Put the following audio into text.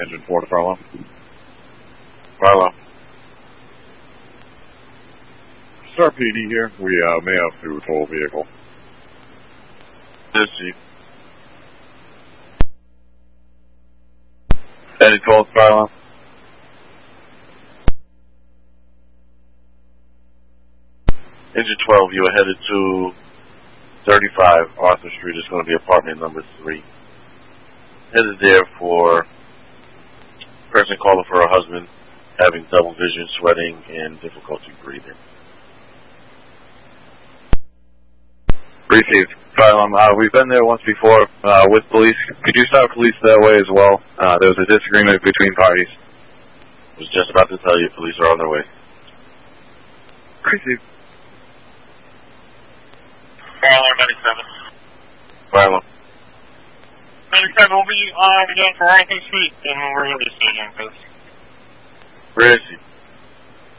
Engine 4 to Farlow. Farlow. Star PD here. We may have to tow a vehicle. This Chief. Any 12 Farlow? Engine 12, you are headed to 35 Arthur Street. It's going to be apartment number 3. Headed there for person calling for her husband, having double vision, sweating, and difficulty breathing. Received. We've been there once before with police. Could you stop police that way as well? There was a disagreement between parties. I was just about to tell you, police are on their way. Received. Farlow 97. Farlow. 97 will be on again for Arthur Street, and we're going to be seeing him, please. Where is he?